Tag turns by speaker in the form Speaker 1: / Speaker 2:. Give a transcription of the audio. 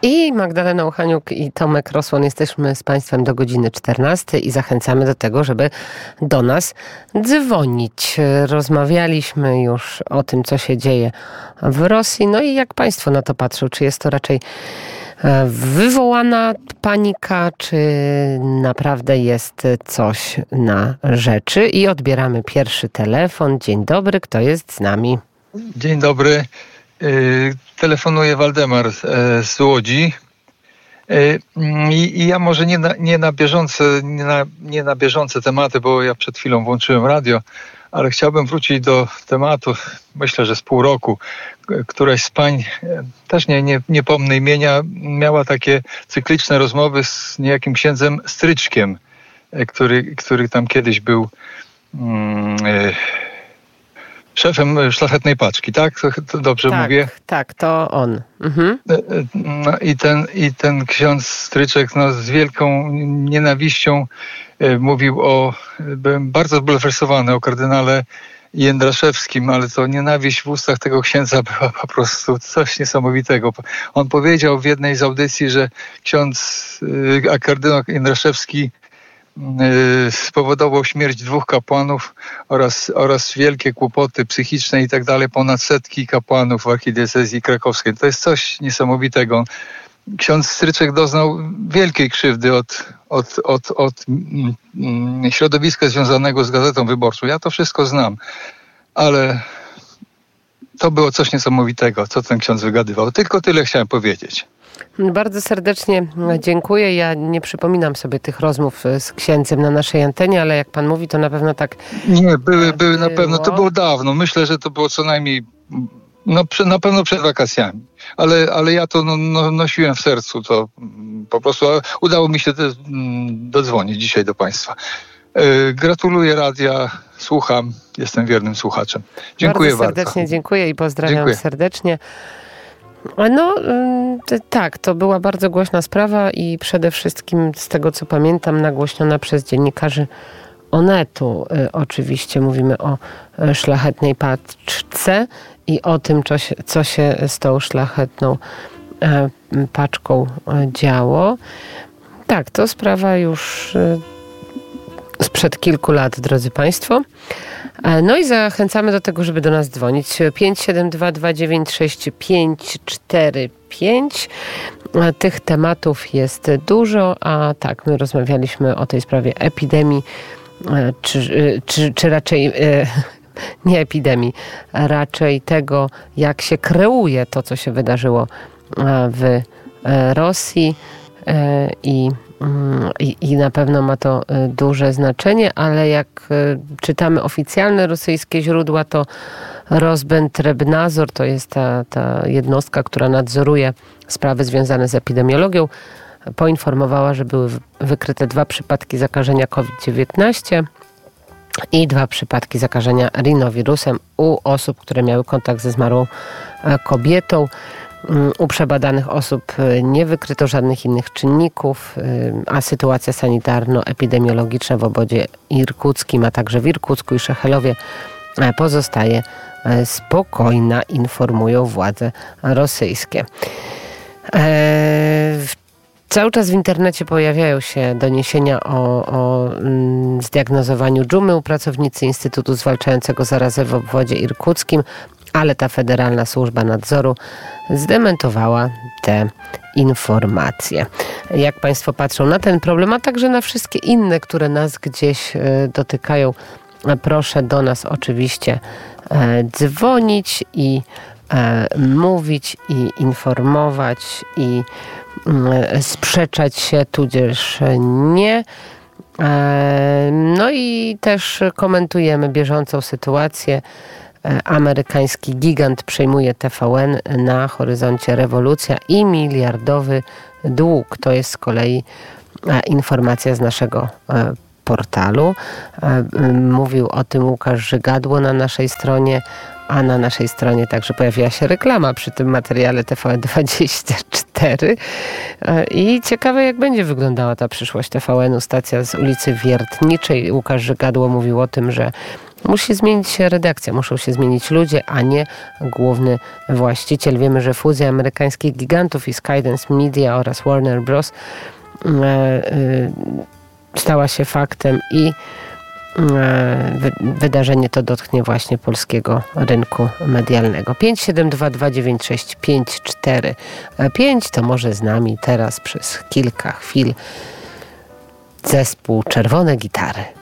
Speaker 1: I Magdalena Uchaniuk i Tomek Rosłon jesteśmy z Państwem do godziny 14 i zachęcamy do tego, żeby do nas dzwonić. Rozmawialiśmy już o tym, co się dzieje w Rosji. No i jak Państwo na to patrzą? Czy jest to raczej wywołana panika, czy naprawdę jest coś na rzeczy? I odbieramy pierwszy telefon. Dzień dobry, kto jest z nami?
Speaker 2: Dzień dobry. Telefonuje Waldemar z Łodzi. I ja może nie na bieżące tematy, bo ja przed chwilą włączyłem radio, ale chciałbym wrócić do tematu, myślę, że z pół roku. Któraś z pań, też nie pomnę imienia, miała takie cykliczne rozmowy z niejakim księdzem Stryczkiem, który tam kiedyś był szefem Szlachetnej Paczki, tak? To dobrze mówię?
Speaker 1: Tak, to on. Mhm.
Speaker 2: No i ten ksiądz Stryczek z wielką nienawiścią mówił byłem bardzo zbulwersowany o kardynale Jędraszewskim, ale to nienawiść w ustach tego księdza była po prostu coś niesamowitego. On powiedział w jednej z audycji, że kardynał Jędraszewski spowodował śmierć 2 kapłanów oraz wielkie kłopoty psychiczne i tak dalej, ponad 100 kapłanów w archidiecezji krakowskiej. To jest coś niesamowitego. Ksiądz Stryczek doznał wielkiej krzywdy od środowiska związanego z Gazetą Wyborczą. Ja to wszystko znam, ale to było coś niesamowitego, co ten ksiądz wygadywał. Tylko tyle chciałem powiedzieć.
Speaker 1: Bardzo serdecznie dziękuję. Ja nie przypominam sobie tych rozmów z księdzem na naszej antenie, ale jak pan mówi, to na pewno tak.
Speaker 2: Nie, były na pewno. To było dawno. Myślę, że to było co najmniej na pewno przed wakacjami. Ale ja to nosiłem w sercu. To po prostu udało mi się dodzwonić dzisiaj do państwa. Gratuluję radia, słucham, jestem wiernym słuchaczem. Dziękuję bardzo.
Speaker 1: Serdecznie dziękuję i pozdrawiam serdecznie. No tak, to była bardzo głośna sprawa i przede wszystkim z tego, co pamiętam, nagłośniona przez dziennikarzy Onetu. Oczywiście mówimy o Szlachetnej Paczce i o tym, co się z tą Szlachetną Paczką działo. Tak, to sprawa już sprzed kilku lat, drodzy Państwo. No i zachęcamy do tego, żeby do nas dzwonić. 572 296 545. Tych tematów jest dużo, a tak, my rozmawialiśmy o tej sprawie epidemii, czy raczej nie epidemii, raczej tego, jak się kreuje to, co się wydarzyło w Rosji i na pewno ma to duże znaczenie, ale jak czytamy oficjalne rosyjskie źródła, to Rosbędrebnadzor, to jest ta jednostka, która nadzoruje sprawy związane z epidemiologią, poinformowała, że były wykryte 2 przypadki zakażenia COVID-19 i 2 przypadki zakażenia rinowirusem u osób, które miały kontakt ze zmarłą kobietą. U przebadanych osób nie wykryto żadnych innych czynników, a sytuacja sanitarno-epidemiologiczna w obwodzie irkuckim, a także w Irkucku i Szechelowie pozostaje spokojna, informują władze rosyjskie. Cały czas w internecie pojawiają się doniesienia o zdiagnozowaniu dżumy u pracownicy Instytutu Zwalczającego Zarazę w obwodzie irkuckim, ale ta Federalna Służba Nadzoru zdementowała te informacje. Jak Państwo patrzą na ten problem, a także na wszystkie inne, które nas gdzieś dotykają, proszę do nas oczywiście dzwonić i mówić i informować i sprzeczać się, tudzież nie. No i też komentujemy bieżącą sytuację. Amerykański gigant przejmuje TVN, na horyzoncie rewolucja i miliardowy dług. To jest z kolei informacja z naszego portalu. Mówił o tym Łukasz Żygadło na naszej stronie, a na naszej stronie także pojawiła się reklama przy tym materiale TVN24. I ciekawe, jak będzie wyglądała ta przyszłość TVN-u. Stacja z ulicy Wiertniczej. Łukasz Żygadło mówił o tym, że Musi zmienić się redakcja, muszą się zmienić ludzie, a nie główny właściciel. Wiemy, że fuzja amerykańskich gigantów i Skydance Media oraz Warner Bros. Stała się faktem i wydarzenie to dotknie właśnie polskiego rynku medialnego. 572296545 to może z nami teraz przez kilka chwil zespół Czerwone Gitary.